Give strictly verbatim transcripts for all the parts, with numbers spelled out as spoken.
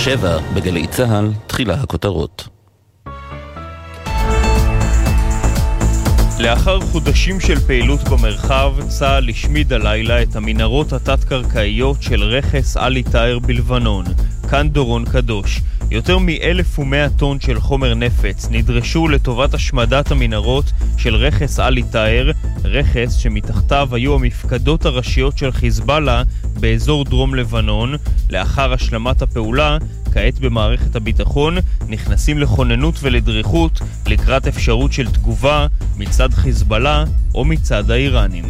שבע בגלי צהל, תחילה הכותרות. לאחר חודשים של פעילות במרחב, צה"ל השמיד הלילה את המנהרות התת-קרקעיות של רכס עלי טהר בלבנון. כאן דורון קדוש. יותר מ-אלף ומאה טון של חומר נפץ נדרשו לטובת השמדת המנהרות של רכס עלי טהר, רכס שמתחתיו היו המפקדות הראשיות של חיזבאללה באזור דרום לבנון. לאחר השלמת הפעולה, כעת במערכת הביטחון נכנסים לכוננות ולדריכות לקראת אפשרות של תגובה מצד חיזבאללה או מצד האיראנים.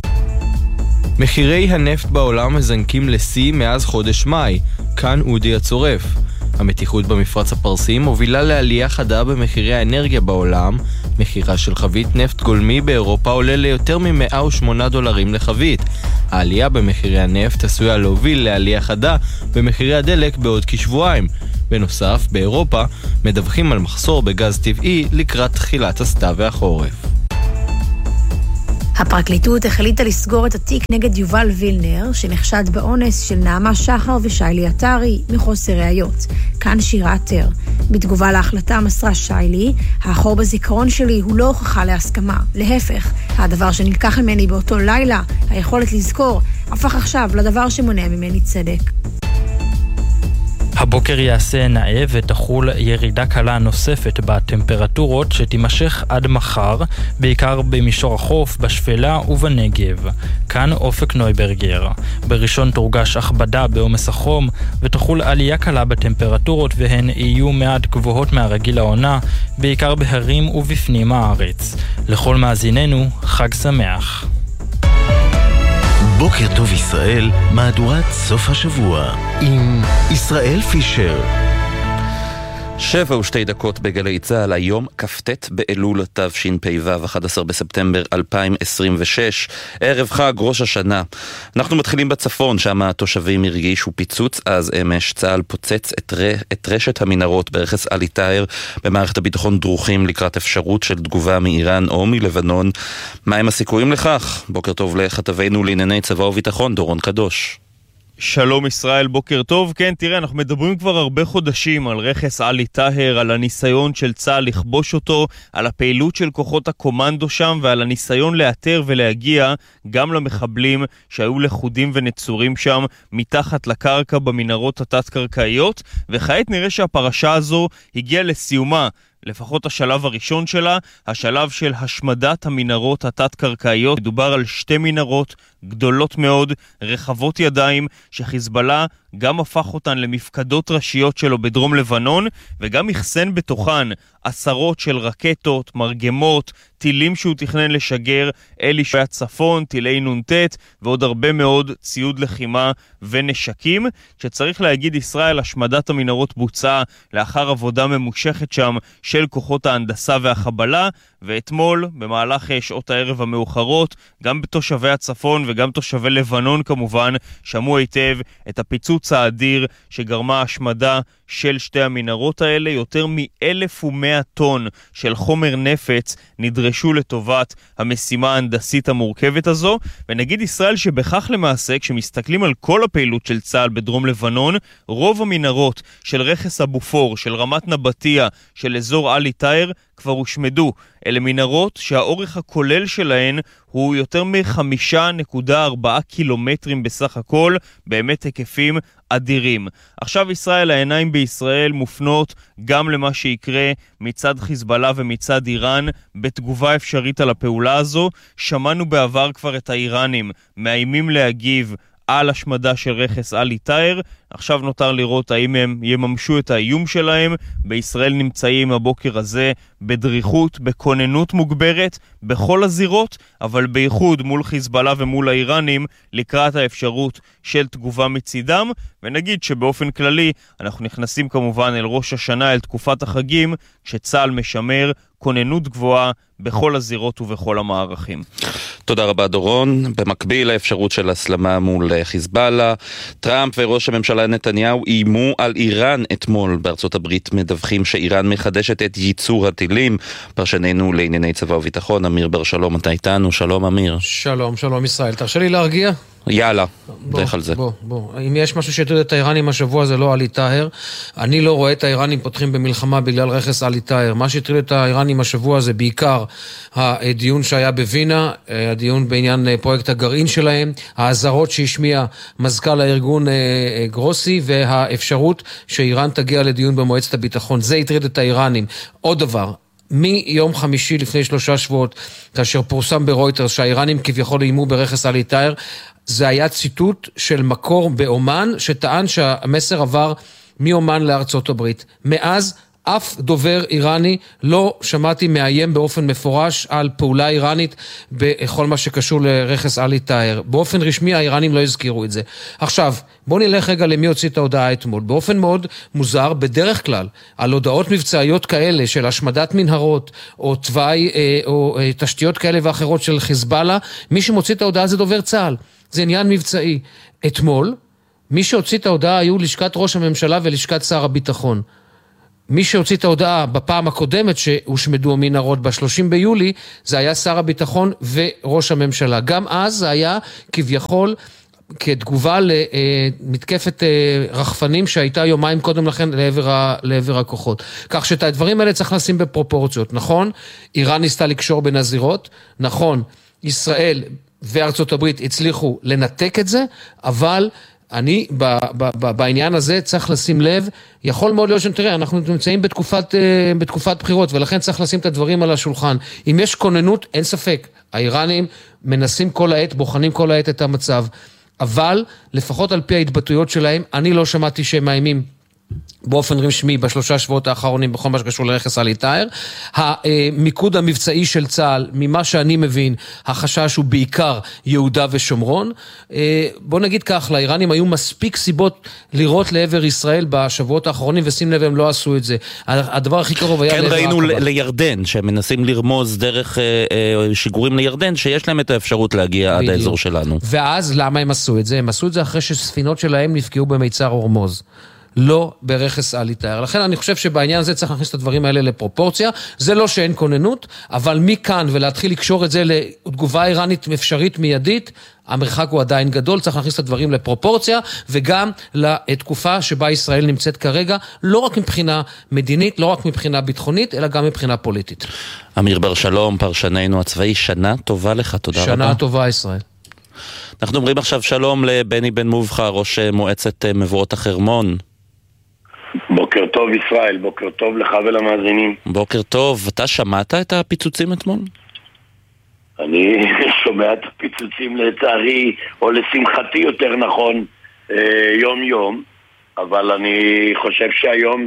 מחירי הנפט בעולם מזנקים לשיא מאז חודש מאי. כאן אודי הצורף. המתיחות במפרץ הפרסי מובילה לעלייה חדה במחירי האנרגיה בעולם. מחירה של חבית נפט גולמי באירופה עולה ליותר מ-מאה ושמונה דולרים לחבית. העלייה במחירי הנפט עשויה להוביל לעלייה חדה במחירי הדלק בעוד כשבועיים. בנוסף, באירופה מדווחים על מחסור בגז טבעי לקראת תחילת הסתיו והחורף. הפרקליטות החליטה לסגור את התיק נגד יובל וילנר, שנחשד באונס של נעמה שחר ושיילי עטרי מחוסר ראיות. כאן שירה עטר. בתגובה להחלטה מסרה שיילי, האחור בזיכרון שלי הוא לא הוכחה להסכמה. להפך, הדבר שנלקח ממני באותו לילה, היכולת לזכור, הפך עכשיו לדבר שמונע ממני צדק. הבוקר יעשה נאה ותחול ירידה קלה נוספת בטמפרטורות שתימשך עד מחר, בעיקר במישור החוף, בשפלה ובנגב. כאן אופק נויברגר. בראשון תורגש הכבדה בעומס החום ותחול עלייה קלה בטמפרטורות, והן יהיו מעט גבוהות מהרגיל העונה, בעיקר בהרים ובפנים הארץ. לכל מאזיננו, חג שמח. בוקר טוב ישראל, מהדורת סוף השבוע עם ישראל פישר. שבע ושתי דקות בגלי צהל, היום כ"ט באלול תשפ"ו, אחד עשר בספטמבר אלפיים עשרים ושש, ערב חג ראש השנה. אנחנו מתחילים בצפון, שם התושבים הרגישו פיצוץ, אז אמש צה"ל פוצץ את, ר... את רשת המנהרות ברכס עלי טהר. במערכת הביטחון דרוכים לקראת אפשרות של תגובה מאיראן או מלבנון. מהם הסיכויים לכך? בוקר טוב לכתבנו לענייני צבא וביטחון, דורון קדוש. שלום ישראל, בוקר טוב. כן, תראה, אנחנו מדברים כבר הרבה חודשים על רכס עלי טהר, על הניסיון של צה"ל לכבוש אותו, על הפעילות של כוחות הקומנדו שם, ועל הניסיון לאתר ולהגיע גם למחבלים שהיו לחודים ונצורים שם מתחת לקרקע במנהרות התת-קרקעיות, וכעת נראה שהפרשה הזו הגיעה לסיומה. לפחות השלב הראשון שלה, השלב של השמדת המנהרות התת-קרקעיות. מדובר על שתי מנהרות גדולות מאוד, רחבות ידיים, שחיזבאללה גם הפך אותן למפקדות ראשיות שלו בדרום לבנון, וגם יחסן בתוכן עשרות של רקטות, מרגמות, טילים שהוא תכנן לשגר אל יישובי הצפון, טילי נונטט, ועוד הרבה מאוד ציוד לחימה ונשקים. שצריך להגיד, ישראל, השמדת המנהרות בוצעה לאחר עבודה ממושכת שם של כוחות ההנדסה והחבלה, ואתמול במהלך שעות הערב המאוחרות גם בתושבי הצפון וגם תושבי לבנון כמובן שמעו היטב את הפיצוץ האדיר שגרמה השמדה של שתי המנהרות האלה. יותר מ-אלף ומאה טון של חומר נפץ נדרשו לטובת המשימה ההנדסית המורכבת הזו. ונגיד ישראל שבכך למעשה, כשמסתכלים על כל הפעילות של צה"ל בדרום לבנון, רוב המנהרות של רכס הבופור, של רמת נבטיה, של אזור עלי טהר כבר הושמדו. אלה מנהרות שהאורך הכולל שלהן הוא יותר מ-חמישה נקודה ארבע קילומטרים בסך הכל, באמת היקפים אדירים. עכשיו ישראל, העיניים בישראל מופנות גם למה שיקרה מצד חיזבאללה ומצד איראן בתגובה אפשרית על הפעולה הזו. שמענו בעבר כבר את האיראנים מאיימים להגיב על השמדה של רכס עלי טהר. עכשיו נותר לראות האם הם יממשו את האיום שלהם. בישראל נמצאים הבוקר הזה בדריכות, בכוננות מוגברת בכל הזירות, אבל בייחוד מול חיזבאללה ומול האיראנים לקראת האפשרות של תגובה מצידם. ונגיד שבאופן כללי אנחנו נכנסים כמובן אל ראש השנה, אל תקופת החגים, כשצה"ל משמר כוננות גבוהה בכל הזירות ובכל המערכים. תודה רבה דורון. במקביל לאפשרות של הסלמה מול חיזבאללה, טראמפ וראש הממשלה נתניהו איימו על איראן אתמול. בארצות הברית מדווחים שאיראן מחדשת את ייצור הטילים. פרשננו לענייני צבא וביטחון אמיר בר שלום, אתה איתנו? שלום אמיר. שלום, שלום ישראל. תרשה לי להרגיע? יאללה, דרך על זה. בוא, בוא. אם יש משהו שהטריד את האיראנים השבוע זה לא עלי טאהר. אני לא רואה את האיראנים פותחים במלחמה בגלל רכס עלי טאהר. מה שהטריד את האיראנים השבוע זה בעיקר הדיון שהיה בווינה, הדיון בעניין פרויקט הגרעין שלהם, ההזרות שהשמיע מזכ"ל הארגון גרוסי, והאפשרות שאיראן תגיע לדיון במועצת הביטחון. זה הטריד את האיראנים. עוד דבר, מיום חמישי לפני שלושה שבועות, כאשר פורסם ברויטרס שהאיראנים כביכול איימו ברכס עלי טאהר, זה היה ציטוט של מקור באומן, שטען שהמסר עבר מאומן לארצות הברית. מאז אף דובר איראני לא שמעתי מאיים באופן מפורש על פעולה איראנית בכל מה שקשור לרכס עלי טאהר. באופן רשמי האיראנים לא הזכירו את זה. עכשיו, בואו נלך רגע למי הוציא את ההודעה אתמול. באופן מאוד מוזר, בדרך כלל, על הודעות מבצעיות כאלה של השמדת מנהרות, או תוואי, או תשתיות כאלה ואחרות של חיזבאללה, מי שמוציא את ההודעה זה דובר צה"ל. זה עניין מבצעי. אתמול, מי שהוציא את ההודעה היו לשכת ראש הממשלה ולשכת שר הביטחון. מי שהוציא את ההודעה בפעם הקודמת שהושמדו המנהרות ב-שלושים ביולי, זה היה שר הביטחון וראש הממשלה. גם אז זה היה כביכול כתגובה למתקפת רחפנים שהייתה יומיים קודם לכן לעבר, ה, לעבר הכוחות. כך שאת הדברים האלה צריך לשים בפרופורציות. נכון, איראן ניסתה לקשור בין הזירות, נכון, ישראל וארצות הברית הצליחו לנתק את זה, אבל אני ב, ב, ב, בעניין הזה צריך לשים לב, יכול מאוד להיות שתראה, אנחנו נמצאים בתקופת, בתקופת בחירות, ולכן צריך לשים את הדברים על השולחן. אם יש כוננות, אין ספק, האיראנים מנסים כל העת, בוחנים כל העת את המצב, אבל לפחות על פי ההתבטאויות שלהם, אני לא שמעתי שהם מאיימים באופן רשמי בשלושה שבועות האחרונים בכל מה שקשור לרכס עלי טאהר. המיקוד המבצעי של צה"ל, ממה שאני מבין, החשש הוא בעיקר יהודה ושומרון. בוא נגיד כך, לאיראנים היו מספיק סיבות לראות לעבר ישראל בשבועות האחרונים, ושים לב הם לא עשו את זה. הדבר הכי קרוב היה... כן, ראינו לירדן, שהם מנסים לרמוז דרך שיגורים לירדן, שיש להם את האפשרות להגיע עד האזור שלנו. ואז למה הם עשו את זה? הם עשו את זה אחרי שספינות שלהם נפגעו במיצר הורמוז. לא ברכס עלי טאהר. לכן אני חושב שבעניין הזה צריך להכניס את הדברים האלה לפרופורציה. זה לא שאין כוננות, אבל מכאן ולהתחיל לקשור את זה לתגובה איראנית אפשרית מיידית, המרחק הוא עדיין גדול, צריך להכניס את הדברים לפרופורציה, וגם לתקופה שבה ישראל נמצאת כרגע, לא רק מבחינה מדינית, לא רק מבחינה ביטחונית, אלא גם מבחינה פוליטית. אמיר בר שלום, פרשננו הצבאי, שנה טובה לך, תודה רבה. שנה טובה ישראל. אנחנו אומרים עכשיו שלום לבני בן מובחר, ראש מועצת מבואות החרמון. בוקר טוב ישראל, בוקר טוב לך ולמאזינים. בוקר טוב, אתה שמעת את הפיצוצים אתמול? אני שומע את הפיצוצים לצערי, או לשמחתי יותר נכון, יום יום, אבל אני חושב שהיום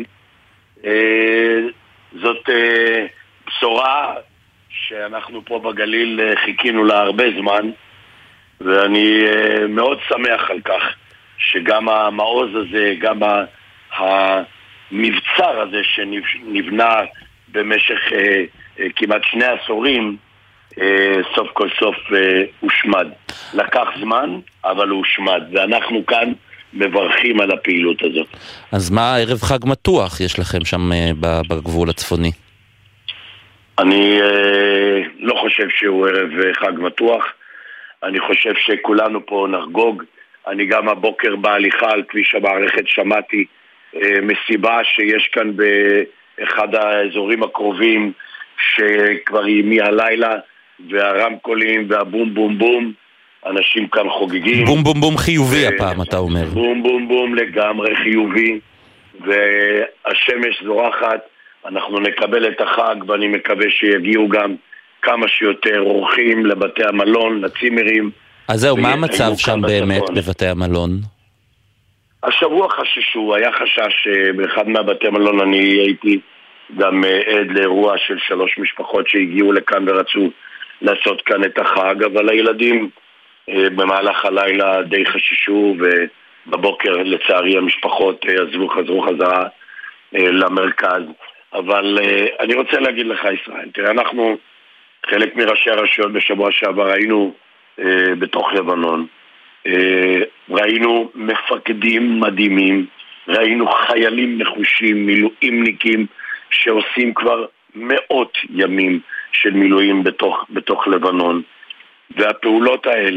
זאת בשורה שאנחנו פה בגליל חיכינו לה הרבה זמן, ואני מאוד שמח על כך שגם המעוז הזה, גם ה... המבצר הזה שנבנה במשך אה, אה, כמעט שני עשורים, אה, סוף כל סוף אה, הושמד. לקח זמן, אבל הוא הושמד, ואנחנו כאן מברכים על הפעילות הזאת. אז מה ערב חג מתוח יש לכם שם אה, בגבול הצפוני? אני אה, לא חושב שהוא ערב חג מתוח, אני חושב שכולנו פה נחגוג. אני גם הבוקר בהליכה על כביש המערכת שמעתי מסיבה שיש כאן באחד האזורים הקרובים שכבר היא מהלילה, והרמקולים והבום בום בום, אנשים כאן חוגגים. בום בום בום חיובי הפעם אתה אומר. בום בום בום לגמרי חיובי, והשמש זורחת, אנחנו נקבל את החג, ואני מקווה שיגיעו גם כמה שיותר אורחים לבתי המלון, לצימרים. אז זהו, מה המצב שם באמת בבתי המלון? השבוע חששו, היה חשש באחד מהבתי מלון, אני הייתי גם עד לאירוע של שלוש משפחות שהגיעו לכאן ורצו לעשות כאן את החג, אבל הילדים במהלך הלילה די חששו, ובבוקר לצערי המשפחות עזבו, חזרו חזרה למרכז. אבל אני רוצה להגיד לך ישראל, תראה, אנחנו חלק מראשי הרשויות בשבוע שעבר היינו בתוך לבנון, ראינו מפקדים מדהימים, ראינו חיילים נחושים, מילואימניקים שעושים כבר מאות ימים של מילואים בתוך, בתוך לבנון, והפעולות האלה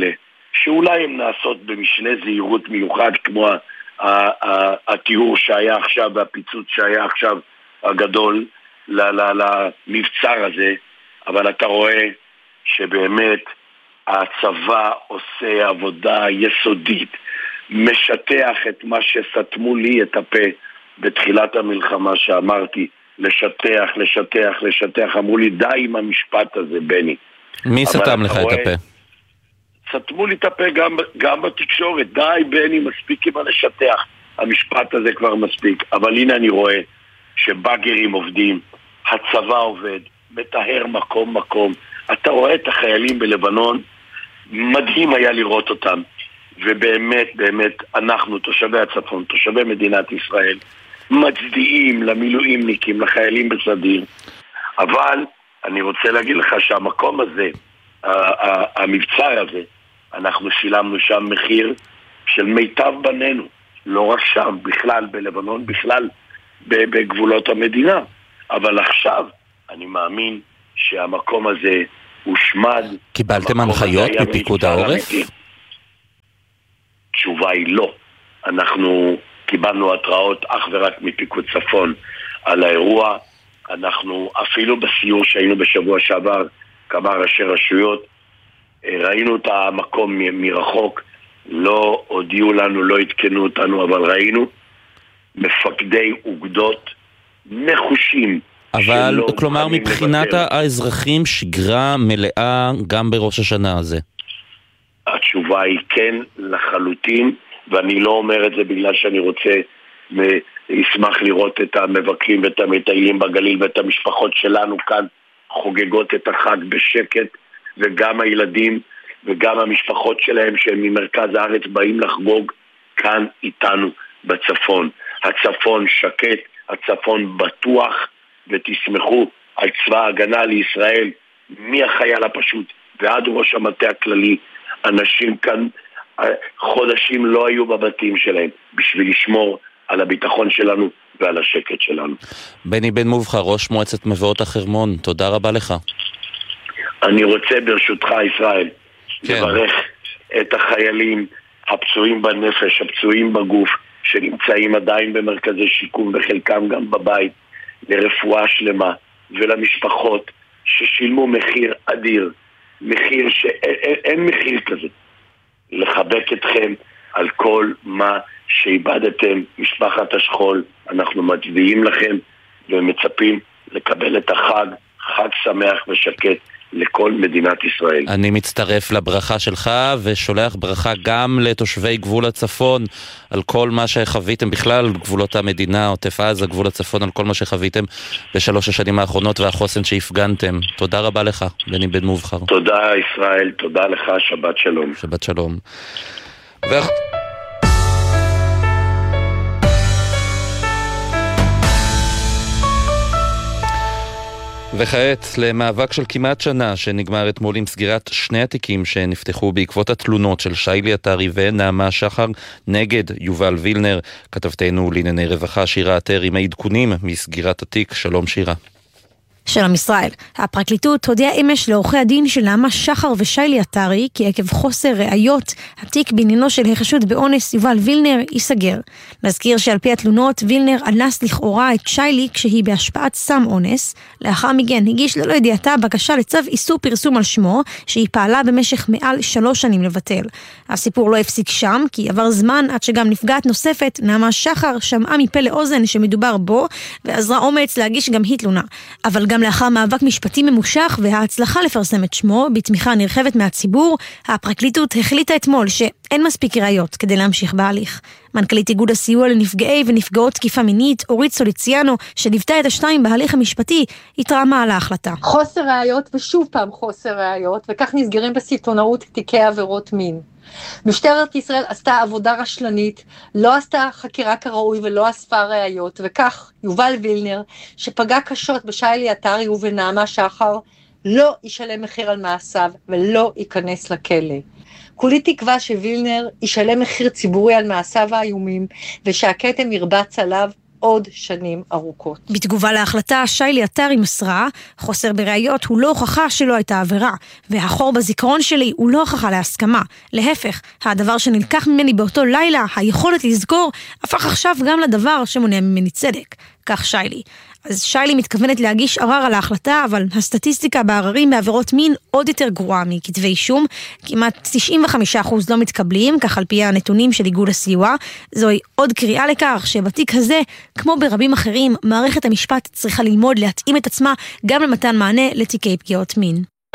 שאולי הם נעשות במשנה זהירות מיוחד, כמו התיאור שהיה עכשיו והפיצוץ שהיה עכשיו הגדול למבצר הזה, אבל אתה רואה שבאמת הצבא עושה עבודה יסודית, משטח את מה שסתמו לי את הפה בתחילת המלחמה שאמרתי, לשטח, לשטח, לשטח. אמרו לי, די עם המשפט הזה, בני. מי סתם לך את הפה? סתמו לי את הפה גם, גם בתקשורת. די, בני, מספיק עם הלשטח. המשפט הזה כבר מספיק. אבל הנה אני רואה שבאגרים עובדים, הצבא עובד, מטהר מקום מקום. אתה רואה את החיילים בלבנון, מדהים היה לראות אותם. ובאמת, באמת, אנחנו, תושבי הצפון, תושבי מדינת ישראל, מצדיעים למילואימניקים, לחיילים בסדיר. אבל אני רוצה להגיד לך שהמקום הזה, המבצר הזה, אנחנו שילמנו שם מחיר של מיטב בנינו. לא רק שם, בכלל בלבנון, בכלל בגבולות המדינה. אבל עכשיו אני מאמין שהמקום הזה הושמד. קיבלתם הנחיות מפיקוד העורף? תשובה היא לא. אנחנו קיבלנו התראות אך ורק מפיקוד צפון על האירוע. אנחנו אפילו בסיור שהיינו בשבוע שעבר, כמה ראשי רשויות, ראינו את המקום מרחוק, לא הודיעו לנו, לא התקנו אותנו, אבל ראינו מפקדי אוגדות נחושים. אבל כלומר מבחינת האזרחים שגרה מלאה גם בראש השנה הזה. התשובה היא כן לחלוטין, ואני לא אומר את זה בגלל שאני רוצה, אשמח לראות את המבקרים ואת המטיילים בגליל ואת המשפחות שלנו כאן חוגגות את החג בשקט, וגם הילדים וגם המשפחות שלהם שהם ממרכז הארץ באים לחגוג כאן איתנו בצפון. הצפון שקט, הצפון בטוח, ותסמכו על צבא ההגנה לישראל, מהחייל הפשוט ועד ראש המטה הכללי. אנשים כאן חודשים לא היו בבתים שלהם בשביל לשמור על הביטחון שלנו ועל השקט שלנו. בני בן מובחר, ראש מועצת מבואות החרמון, תודה רבה לך. אני רוצה ברשותך ישראל כן. לברך את החיילים הפצועים בנפש, הפצועים בגוף, שנמצאים עדיין במרכזי שיקום וחלקם גם בבית, לרפואה שלמה, ולמשפחות ששילמו מחיר אדיר, מחיר שאין מחיר כזה. לחבק אתכם על כל מה שאיבדתם, משפחת השכול. אנחנו מצדיעים לכם ומצפים לקבל את החג, חג שמח ושקט לכל מדינת ישראל. אני מצטרף לברכה שלך ושולח ברכה גם לתושבי גבול הצפון על כל מה שחוויתם, בכלל גבולות המדינה, עוטף עזה, גבול הצפון, על כל מה שחוויתם בשלוש השנים האחרונות והחוסן שהפגנתם. תודה רבה לך, בני בן מובחר. תודה ישראל, תודה לך, שבת שלום. שבת שלום. ו... וכעת למאבק של כמעט שנה שנגמר אתמול עם סגירת שני התיקים שנפתחו בעקבות התלונות של שיילי עטרי ונעמה שחר נגד יובל וילנר. כתבתנו לענייני רווחה שירה עטר עם העדכונים מסגירת התיק. שלום שירה. שלום ישראל. הפרקליטות הודיעה אמש לעורכי הדין של נעמה שחר ושיילי עטרי כי עקב חוסר ראיות התיק בעניינו של החשוד באונס יובל וילנר ייסגר. נזכיר שעל פי התלונות וילנר אנס לכאורה את שיילי כשהיא בהשפעת סם אונס. לאחר מכן הגיש ללא ידיעתה בקשה לצו איסור פרסום על שמו שהיא פעלה במשך מעל שלוש שנים לבטל. הסיפור לא הפסיק שם כי עבר זמן עד שגם נפגעת נוספת נעמה שחר שמעה מפה לאוזן שמדובר בו ועזרה אומץ להגיש גם היא תלונה. אבל גם לאחר מאבק משפטי ממושך וההצלחה לפרסם את שמו בתמיכה נרחבת מהציבור, הפרקליטות החליטה אתמול שאין מספיק ראיות כדי להמשיך בהליך. מנכ"לית איגוד הסיוע לנפגעי ונפגעות תקיפה מינית, אורית סוליציאנו, שליוותה את השתיים בהליך המשפטי, התרעמה על ההחלטה. חוסר ראיות ושוב פעם חוסר ראיות, וכך נסגרים בסיטונאות תיקי עבירות מין. משטרת ישראל עשתה עבודה רשלנית, לא עשתה חקירה כראוי ולא אספה ראיות, וכך יובל וילנר, שפגע קשות בשיילי עטרי ובנעמה שחר, לא ישלם מחיר על מעשיו ולא ייכנס לכלא. כולי תקווה שווילנר ישלם מחיר ציבורי על מעשיו האיומים, ושהכתם ירבץ עליו עוד שנים ארוכות. בתגובה להחלטה, שיילי עטרי מסרה, חוסר בראיות הוא לא הוכחה שלא הייתה עבירה, והחור בזיכרון שלי הוא לא הוכחה להסכמה. להפך, הדבר שנלקח ממני באותו לילה, היכולת לזכור, הפך עכשיו גם לדבר שמונע ממני צדק. כך שיילי. אז שיילי מתכוונת להגיש ערר על ההחלטה, אבל הסטטיסטיקה בעררים בעבירות מין עוד יותר גרועה מכתבי אישום. כמעט תשעים וחמישה אחוז לא מתקבלים, כך על פי הנתונים של איגוד הסיוע. זוהי עוד קריאה לכך שבתיק הזה, כמו ברבים אחרים, מערכת המשפט צריכה ללמוד להתאים את עצמה גם למתן מענה לתיקי פגיעות מין.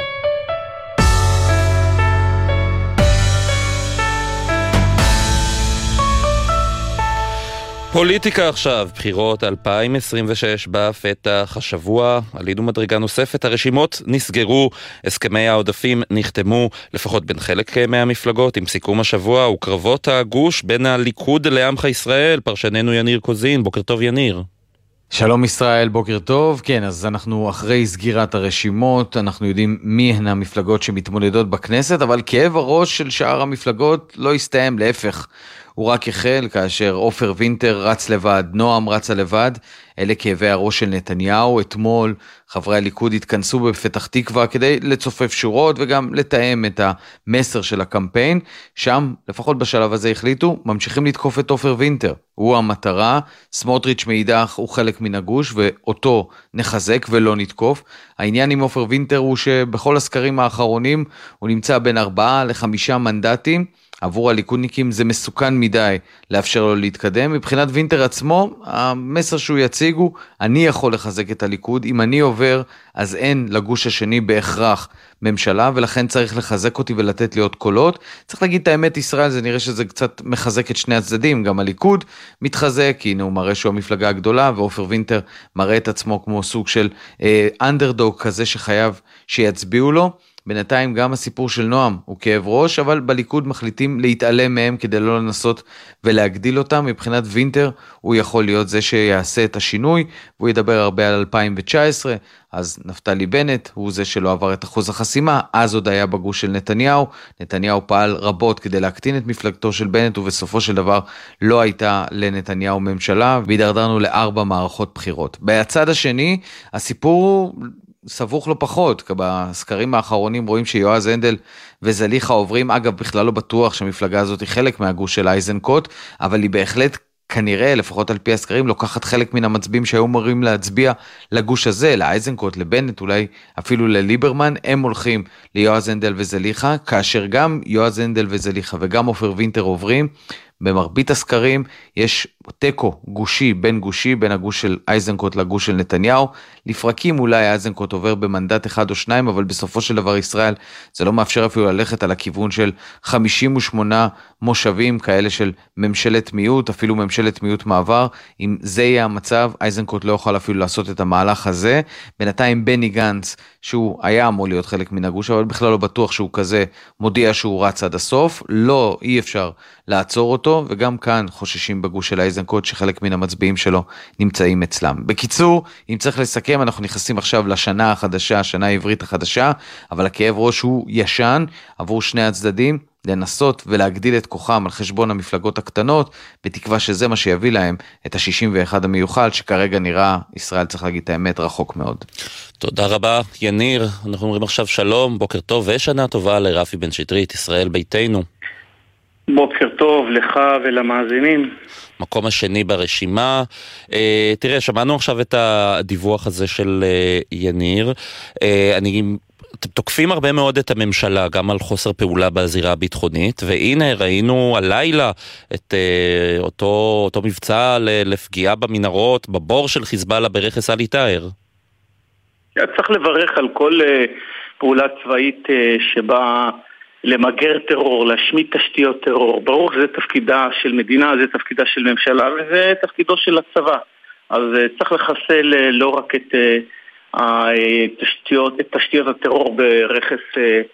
פוליטיקה עכשיו, בחירות אלפיים עשרים ושש בפתח, השבוע עלינו מדרגה נוספת, הרשימות נסגרו, הסכמי העודפים נחתמו, לפחות בין חלק מהמפלגות, עם סיכום השבוע וקרבות הגוש בין הליכוד לעמך ישראל. פרשננו יניר קוזין, בוקר טוב יניר. שלום ישראל, בוקר טוב. כן, אז אנחנו אחרי סגירת הרשימות, אנחנו יודעים מי הן המפלגות שמתמודדות בכנסת, אבל כאב הראש של שאר המפלגות לא הסתיים, להפך. הוא רק החל כאשר עופר וינטר רץ לבד, נועם רצה לבד, אלה כאבי הראש של נתניהו. אתמול חברי הליכוד התכנסו בפתח תקווה כדי לצופף שורות וגם לתאם את המסר של הקמפיין. שם, לפחות בשלב הזה החליטו, ממשיכים לתקוף את עופר וינטר. הוא המטרה, סמוטריץ' מאידך הוא חלק מן הגוש ואותו נחזק ולא נתקוף. העניין עם עופר וינטר הוא שבכל הסקרים האחרונים הוא נמצא בין ארבעה לחמישה מנדטים, עבור הליכודניקים זה מסוכן מדי לאפשר לו להתקדם. מבחינת וינטר עצמו, המסר שהוא יציג הוא, אני יכול לחזק את הליכוד, אם אני עובר, אז אין לגוש השני בהכרח ממשלה, ולכן צריך לחזק אותי ולתת לי עוד קולות. צריך להגיד את האמת, ישראל, זה נראה שזה קצת מחזק את שני הצדדים, גם הליכוד מתחזק, הנה הוא מראה שהוא המפלגה הגדולה, ועופר וינטר מראה את עצמו כמו סוג של אה, אנדרדוג כזה שחייב שיצביעו לו. בינתיים גם הסיפור של נועם הוא כאב ראש, אבל בליכוד מחליטים להתעלם מהם כדי לא לנסות ולהגדיל אותם. מבחינת וינטר הוא יכול להיות זה שיעשה את השינוי, והוא ידבר הרבה על אלפיים תשע עשרה, אז נפתלי בנט הוא זה שלא עבר את אחוז החסימה, אז עוד היה בגוש של נתניהו, נתניהו פעל רבות כדי להקטין את מפלגתו של בנט, ובסופו של דבר לא הייתה לנתניהו ממשלה, והידרדרנו לארבע מערכות בחירות. בצד השני, הסיפור סבוך לא פחות, בסקרים האחרונים רואים שיועז הנדל וזליחה עוברים, אגב בכלל לא בטוח שהמפלגה הזאת היא חלק מהגוש של אייזנקוט, אבל היא בהחלט כנראה, לפחות על פי הסקרים, לוקחת חלק מן המצביעים שהיו אמורים להצביע לגוש הזה, לאייזנקוט, לבנט, אולי אפילו לליברמן. הם הולכים ליועז הנדל וזליחה, כאשר גם יועז הנדל וזליחה וגם עופר וינטר עוברים. במרבית הסקרים יש טקו גושי, בין גושי, בין הגוש של אייזנקוט לגוש של נתניהו. לפרקים אולי אייזנקוט עובר במנדט אחד או שניים, אבל בסופו של דבר ישראל זה לא מאפשר אפילו ללכת על הכיוון של חמישים ושמונה מושבים כאלה של ממשלת מיעוט, אפילו ממשלת מיעוט מעבר. אם זה יהיה המצב, אייזנקוט לא יוכל אפילו לעשות את המהלך הזה. בינתיים בני גנץ, שהוא היה אמור להיות חלק מן הגוש, אבל בכלל לא בטוח שהוא כזה, מודיע שהוא רץ עד הסוף. לא, אי אפשר לעצור אותו, וגם כאן חוששים בגוש של אייזנקוט שחלק מן המצביעים שלו נמצאים אצלם. בקיצור, אם צריך לסכם, אנחנו נכנסים עכשיו לשנה החדשה, השנה העברית החדשה, אבל הכאב ראש הוא ישן עבור שני הצדדים, לנסות ולהגדיל את כוחם על חשבון המפלגות הקטנות, בתקווה שזה מה שיביא להם את ה-שישים ואחת המיוחל, שכרגע נראה, ישראל צריך להגיד את האמת, רחוק מאוד. תודה רבה, יניר. אנחנו אומרים עכשיו שלום, בוקר טוב ושנה טובה לרפי בן שטרית, ישראל ביתנו. בוקר טוב לך ולמאזינים. מקום השני ברשימה. אה, תראה, שמענו עכשיו את הדיווח הזה של אה, יניר. אה, אני... תוקפים הרבה מאוד את הממשלה, גם על חוסר פעולה בזירה הביטחונית, והנה ראינו הלילה את אה, אותו, אותו מבצע לפגיעה במנהרות, בבור של חיזבאללה ברכס עלי טאהר. צריך לברך על כל אה, פעולה צבאית אה, שבה למגר טרור, להשמיד תשתיות טרור. ברור שזה תפקידה של מדינה, זה תפקידה של ממשלה, וזה תפקידו של הצבא. אז אה, צריך לחסל אה, לא רק את... אה, התשתיות, את תשתיות הטרור ברכס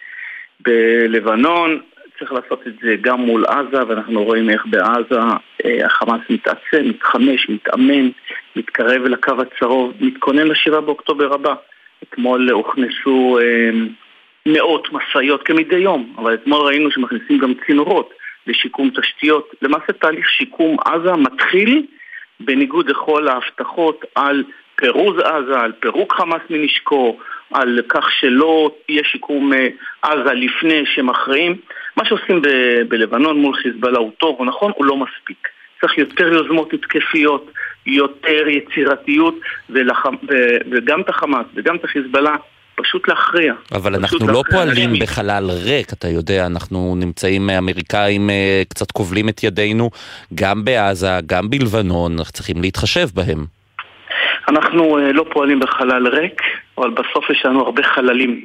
בלבנון, צריך לעשות את זה גם מול עזה, ואנחנו רואים איך בעזה החמאס מתעצם, מתחמש, מתאמן, מתקרב אל הקו הצהוב, מתכונן לשבעה באוקטובר הבא. אתמול הוכנסו מאות מסעיות כמדי יום, אבל אתמול ראינו שמכניסים גם צינורות לשיקום תשתיות. למעשה תהליך שיקום עזה מתחיל בניגוד לכל ההבטחות על פירוז עזה, על פירוק חמאס מנשקו, על כך שלא יהיה שיקום עזה לפני שמכריעים. מה שעושים ב- בלבנון מול חיזבאללה הוא טוב, הוא נכון, הוא לא מספיק. צריך יותר יוזמות התקפיות, יותר יצירתיות, ולח... ו- וגם את החמאס וגם את החיזבאללה פשוט להכריע. אבל אנחנו לא פועלים בחלל ריק, אתה יודע, אנחנו נמצאים, אמריקאים קצת כובלים את ידינו, גם בעזה, גם בלבנון, אנחנו צריכים להתחשב בהם. אנחנו לא פועלים בחלל ריק, אבל בסוף יש לנו הרבה חללים.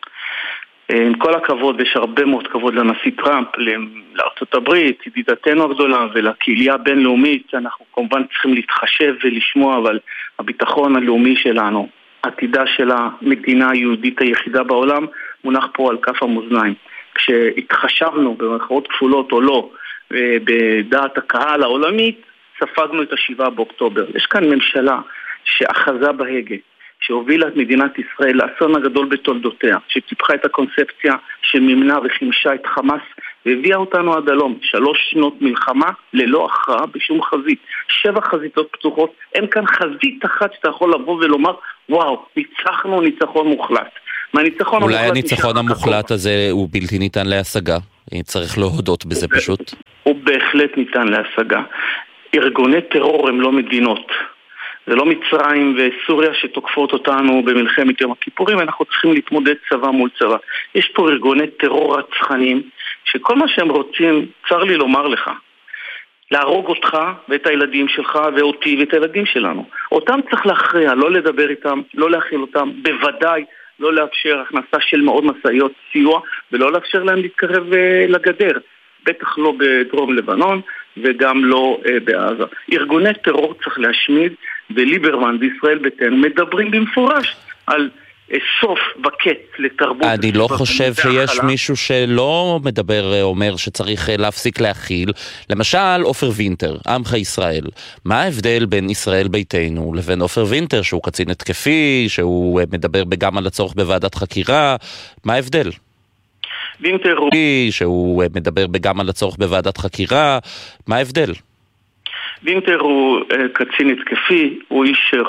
עם כל הכבוד, יש הרבה מאוד כבוד לנשיא טראמפ, לארצות הברית, ידידתנו הגדולה, ולקהילייה הבינלאומית, אנחנו כמובן צריכים להתחשב ולשמוע, אבל הביטחון הלאומי שלנו, עתידה של המדינה היהודית היחידה בעולם, מונח פה על כף המאזניים. כשהתחשבנו במרכאות כפולות או לא, בדעת הקהל העולמית, ספגנו את השבעה באוקטובר. יש כאן ממשלה שאחזה בהגה, שהובילה את מדינת ישראל לאסון הגדול בתולדותיה, שטיפחה את הקונספציה שמימנה וחימשה את חמאס, והביאה אותנו עד הלום. שלוש שנות מלחמה ללא הכרעה בשום חזית. שבע חזיתות פתוחות. אין כאן חזית אחת שאתה יכול לבוא ולומר, וואו, ניצחנו ניצחון מוחלט. מהניצחון אולי הניצחון המוחלט הזה הוא בלתי ניתן להשגה. צריך להודות בזה פשוט. הוא בהחלט ניתן להשגה. ארגוני טרור הם לא מדינות. זה לא מצרים וסוריה שתוקפות אותנו במלחמת יום הכיפורים, אנחנו צריכים להתמודד צבא מול צבא. יש פה ארגוני טרור רצחנים, שכל מה שהם רוצים, צר לי לומר לך, להרוג אותך ואת הילדים שלך ואותי ואת הילדים שלנו. אותם צריך להכריע, לא לדבר איתם, לא להכיל אותם, בוודאי לא לאפשר הכנסה של מאוד מסעיות סיוע, ולא לאפשר להם להתקרב לגדר. בטח לא בדרום לבנון וגם לא בעזה. ארגוני טרור צריך להשמיד, וליברמן וישראל ביתנו מדברים במפורש על סוף וקץ לתרבות. אני לא חושב שיש מישהו שלא מדבר, אומר שצריך להפסיק להכיל. למשל, אופר וינטר, עמך ישראל. מה ההבדל בין ישראל ביתנו לבין אופר וינטר, שהוא קצין התקפי, שהוא מדבר גם על הצורך בוועדת חקירה? מה ההבדל? וינטר הוא... שהוא מדבר גם על הצורך בוועדת חקירה. מה ההבדל? וינטר הוא קצין התקפי, הוא איש